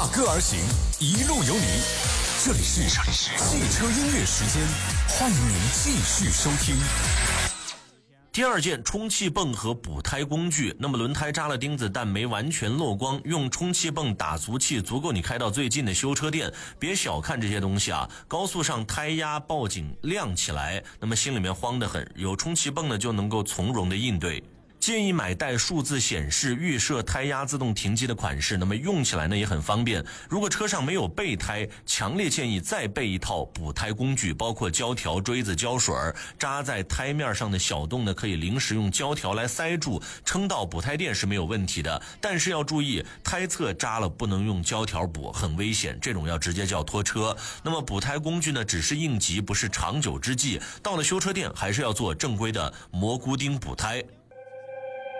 歌而行，一路有你。这里是汽车音乐时间，欢迎您继续收听。 第二件，充气泵和补胎工具。那么轮胎扎了钉子但没完全漏光，用充气泵打足气足够你开到最近的修车店。别小看这些东西啊，高速上胎压报警亮起来，那么心里面慌得很，有充气泵呢就能够从容的应对。建议买带数字显示预设胎压自动停机的款式，那么用起来呢也很方便。如果车上没有备胎，强烈建议再备一套补胎工具，包括胶条、锥子、胶水，扎在胎面上的小洞呢可以临时用胶条来塞住，撑到补胎店是没有问题的。但是要注意，胎侧扎了不能用胶条补，很危险，这种要直接叫拖车。那么补胎工具呢只是应急，不是长久之计，到了修车店还是要做正规的蘑菇钉补胎。